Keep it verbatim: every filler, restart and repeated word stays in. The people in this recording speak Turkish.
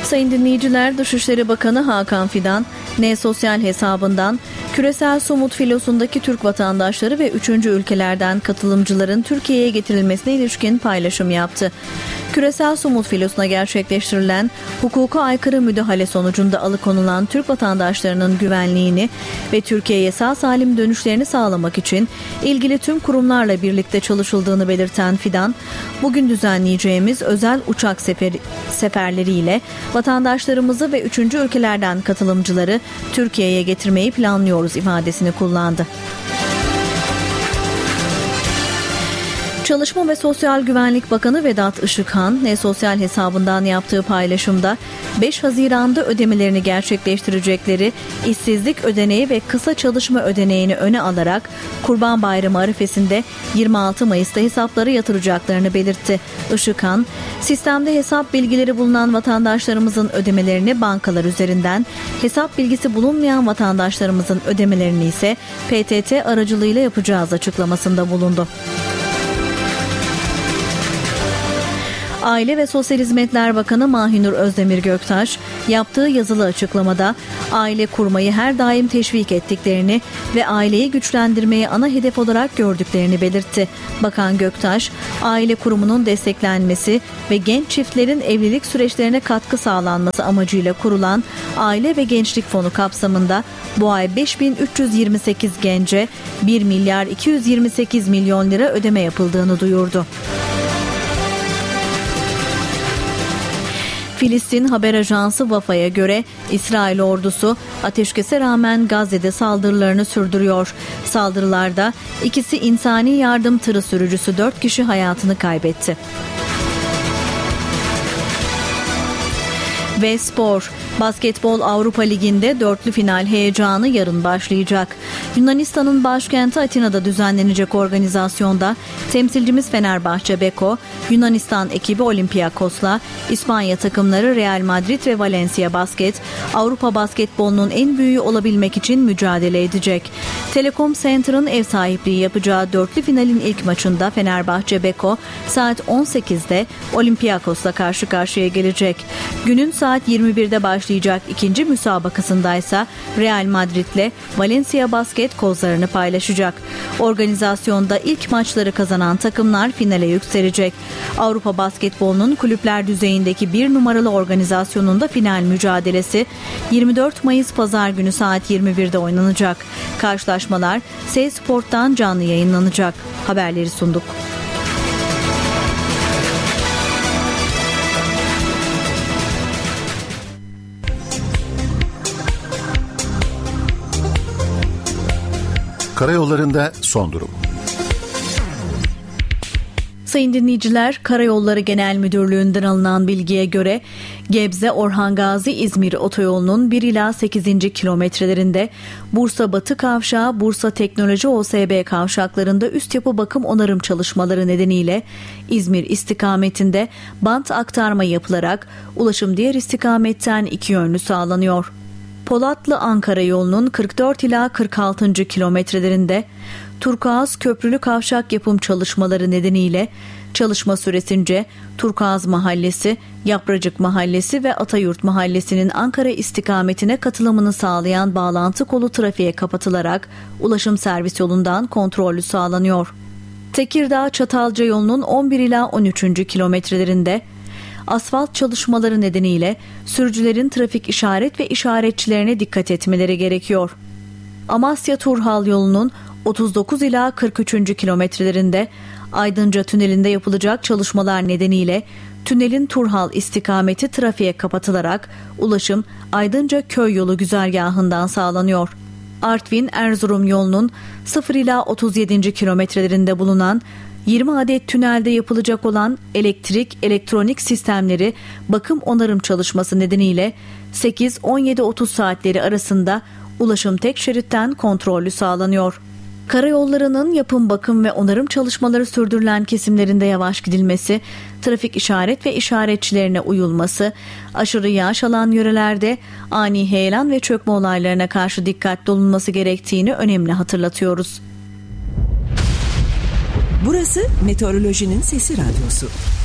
Sayın dinleyiciler, Dışişleri Bakanı Hakan Fidan, N Sosyal hesabından küresel somut filosundaki Türk vatandaşları ve üçüncü ülkelerden katılımcıların Türkiye'ye getirilmesine ilişkin paylaşım yaptı. Küresel somut filosuna gerçekleştirilen hukuka aykırı müdahale sonucunda alıkonulan Türk vatandaşlarının güvenliğini ve Türkiye'ye sağ salim dönüşlerini sağlamak için ilgili tüm kurumlarla birlikte çalışıldığını belirten Fidan, bugün düzenleyeceğimiz özel uçak seferi, seferleriyle vatandaşlarımızı ve üçüncü ülkelerden katılımcıları Türkiye'ye getirmeyi planlıyoruz ifadesini kullandı. Çalışma ve Sosyal Güvenlik Bakanı Vedat Işıkhan, N Sosyal hesabından yaptığı paylaşımda beş Haziran'da ödemelerini gerçekleştirecekleri işsizlik ödeneği ve kısa çalışma ödeneğini öne alarak Kurban Bayramı arifesinde yirmi altı Mayıs'ta hesapları yatıracaklarını belirtti. Işıkhan, sistemde hesap bilgileri bulunan vatandaşlarımızın ödemelerini bankalar üzerinden, hesap bilgisi bulunmayan vatandaşlarımızın ödemelerini ise P T T aracılığıyla yapacağız açıklamasında bulundu. Aile ve Sosyal Hizmetler Bakanı Mahinur Özdemir Göktaş yaptığı yazılı açıklamada aile kurmayı her daim teşvik ettiklerini ve aileyi güçlendirmeyi ana hedef olarak gördüklerini belirtti. Bakan Göktaş, aile kurumunun desteklenmesi ve genç çiftlerin evlilik süreçlerine katkı sağlanması amacıyla kurulan Aile ve Gençlik Fonu kapsamında bu ay beş bin üç yüz yirmi sekiz gence bir milyar iki yüz yirmi sekiz milyon lira ödeme yapıldığını duyurdu. Filistin Haber Ajansı Vafa'ya göre İsrail ordusu ateşkese rağmen Gazze'de saldırılarını sürdürüyor. Saldırılarda ikisi insani yardım tırı sürücüsü dört kişi hayatını kaybetti. Ve spor. Basketbol Avrupa Ligi'nde dörtlü final heyecanı yarın başlayacak. Yunanistan'ın başkenti Atina'da düzenlenecek organizasyonda temsilcimiz Fenerbahçe Beko, Yunanistan ekibi Olympiakos'la İspanya takımları Real Madrid ve Valencia Basket, Avrupa basketbolunun en büyüğü olabilmek için mücadele edecek. Telekom Center'ın ev sahipliği yapacağı dörtlü finalin ilk maçında Fenerbahçe Beko saat on sekizde Olympiakos'la karşı karşıya gelecek. Günün saat yirmi birde başlayacak ikinci müsabakasındaysa Real Madrid'le Valencia Basket kozlarını paylaşacak. Organizasyonda ilk maçları kazanan takımlar finale yükselecek. Avrupa basketbolunun kulüpler düzeyindeki bir numaralı organizasyonunda final mücadelesi yirmi dört Mayıs Pazar günü saat yirmi birde oynanacak. Karşılaşmalar S-Sport'tan canlı yayınlanacak. Haberleri sunduk. Karayollarında son durum. Sayın dinleyiciler, Karayolları Genel Müdürlüğü'nden alınan bilgiye göre Gebze-Orhan Gazi-İzmir otoyolunun bir ila sekizinci kilometrelerinde Bursa Batı Kavşağı, Bursa Teknoloji O S B kavşaklarında üst yapı bakım onarım çalışmaları nedeniyle İzmir istikametinde bant aktarma yapılarak ulaşım diğer istikametten iki yönlü sağlanıyor. Polatlı-Ankara yolunun kırk dört ila kırk altıncı kilometrelerinde Turkuaz Köprülü Kavşak yapım çalışmaları nedeniyle çalışma süresince Turkuaz Mahallesi, Yapracık Mahallesi ve Atayurt Mahallesi'nin Ankara istikametine katılımını sağlayan bağlantı kolu trafiğe kapatılarak ulaşım servis yolundan kontrollü sağlanıyor. Tekirdağ-Çatalca yolunun on bir ila on üçüncü kilometrelerinde asfalt çalışmaları nedeniyle sürücülerin trafik işaret ve işaretçilerine dikkat etmeleri gerekiyor. Amasya-Turhal yolunun otuz dokuz ila kırk üçüncü kilometrelerinde Aydınca Tüneli'nde yapılacak çalışmalar nedeniyle tünelin Turhal istikameti trafiğe kapatılarak ulaşım Aydınca Köy yolu güzergahından sağlanıyor. Artvin-Erzurum yolunun sıfır ila otuz yedinci kilometrelerinde bulunan yirmi adet tünelde yapılacak olan elektrik, elektronik sistemleri bakım onarım çalışması nedeniyle sekiz on yedi otuz saatleri arasında ulaşım tek şeritten kontrollü sağlanıyor. Karayollarının yapım, bakım ve onarım çalışmaları sürdürülen kesimlerinde yavaş gidilmesi, trafik işaret ve işaretçilerine uyulması, aşırı yağış alan yörelerde ani heyelan ve çökme olaylarına karşı dikkatli olunması gerektiğini önemli hatırlatıyoruz. Burası Meteorolojinin Sesi Radyosu.